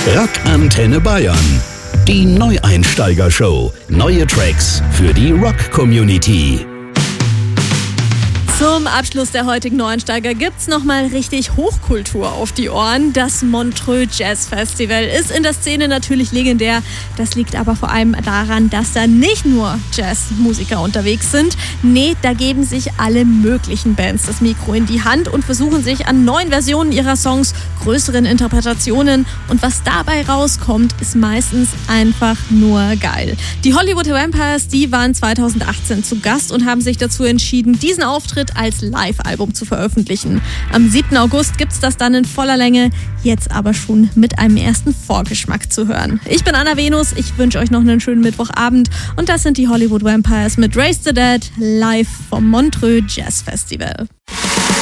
Rock Antenne Bayern. Die Neueinsteiger-Show. Neue Tracks für die Rock-Community. Zum Abschluss der heutigen Neueinsteiger gibt's nochmal richtig Hochkultur auf die Ohren. Das Montreux Jazz Festival ist in der Szene natürlich legendär. Das liegt aber vor allem daran, dass da nicht nur Jazzmusiker unterwegs sind. Nee, da geben sich alle möglichen Bands das Mikro in die Hand und versuchen sich an neuen Versionen ihrer Songs, größeren Interpretationen. Und was dabei rauskommt, ist meistens einfach nur geil. Die Hollywood Vampires, die waren 2018 zu Gast und haben sich dazu entschieden, diesen Auftritt als Live-Album zu veröffentlichen. Am 7. August gibt's das dann in voller Länge, jetzt aber schon mit einem ersten Vorgeschmack zu hören. Ich bin Anna Venus, ich wünsche euch noch einen schönen Mittwochabend und das sind die Hollywood Vampires mit Raise the Dead live vom Montreux Jazz Festival.